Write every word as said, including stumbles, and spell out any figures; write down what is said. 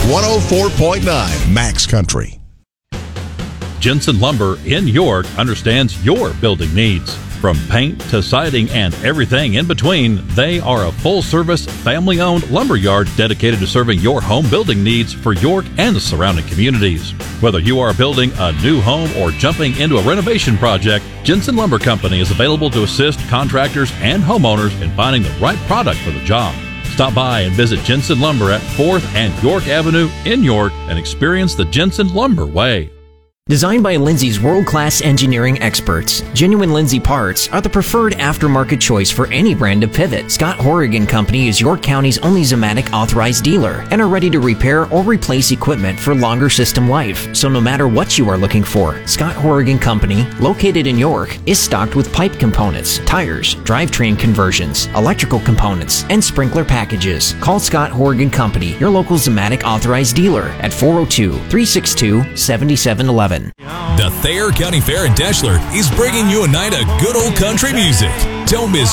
one oh four point nine Max Country. Jensen Lumber in York understands your building needs. From paint to siding and everything in between, they are a full-service, family-owned lumber yard dedicated to serving your home building needs for York and the surrounding communities. Whether you are building a new home or jumping into a renovation project, Jensen Lumber Company is available to assist contractors and homeowners in finding the right product for the job. Stop by and visit Jensen Lumber at fourth and York Avenue in York and experience the Jensen Lumber way. Designed by Lindsay's world-class engineering experts, Genuine Lindsay parts are the preferred aftermarket choice for any brand of pivot. Scott Horrigan Company is York County's only Zamatic authorized dealer and are ready to repair or replace equipment for longer system life. So no matter what you are looking for, Scott Horrigan Company, located in York, is stocked with pipe components, tires, drivetrain conversions, electrical components, and sprinkler packages. Call Scott Horrigan Company, your local Zamatic authorized dealer, at four oh two, three six two, seven seven one one. The Thayer County Fair in Deshler is bringing you a night of good old country music. Don't miss